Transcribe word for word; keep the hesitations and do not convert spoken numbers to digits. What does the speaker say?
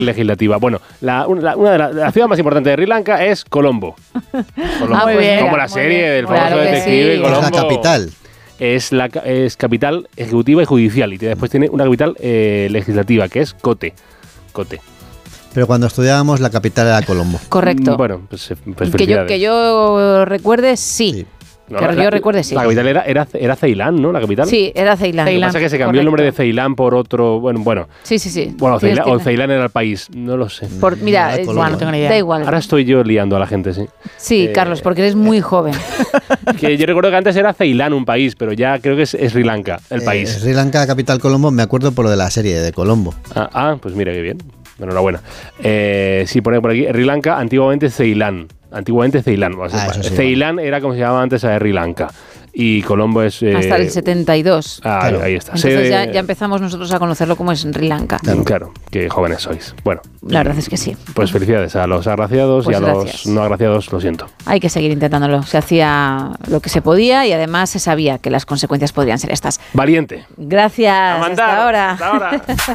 legislativa. Bueno, la, una, una de las la ciudad más importantes de Sri Lanka es Colombo. Colombo Ah, muy bien, como la muy serie bien. del famoso Claro que detective sí. Colombo. Es la capital. Es la es capital ejecutiva y judicial y después tiene una capital eh, legislativa que es Kotte. Kotte. Pero cuando estudiábamos, la capital era Colombo. Correcto. Mm, Bueno, pues, pues que, yo, que yo recuerde, sí. Sí. No, que la, yo recuerde, sí. La capital era, era, era Ceilán, ¿no? La capital. Sí, era Ceilán. Lo que pasa es que se cambió el nombre de Ceilán por otro. Bueno, bueno. Sí, sí, sí. Bueno, Tienes- Ceilán, o tienes- Ceilán era el país, no lo sé. Por, mira, Nada, es- Colombo, bueno, no tengo ni idea. da igual. Ahora estoy yo liando a la gente, sí. Sí, Eh, Carlos, porque eres muy joven. Que yo recuerdo que antes era Ceilán un país, pero ya creo que es, es Sri Lanka el Eh, país. Sri Lanka, capital Colombo, me acuerdo por lo de la serie de Colombo. Ah, ah, pues mira qué bien. Enhorabuena. Eh, sí, pone por aquí Sri Lanka, antiguamente Ceilán. Antiguamente Ceilán. O sea, Ah, eso sí, Ceilán era como se llamaba antes a Sri Lanka. Y Colombo es. eh, Hasta el setenta y dos. Ah, Claro. ahí está. Entonces Sede- ya, ya empezamos nosotros a conocerlo como es Sri Lanka. Claro. claro, qué jóvenes sois. Bueno, La verdad es que sí. pues felicidades a los agraciados Pues y a gracias. los no agraciados, lo siento. Hay que seguir intentándolo. Se hacía lo que se podía y además se sabía que las consecuencias podrían ser estas. Valiente. Gracias. A mandar. Hasta ahora. Hasta ahora.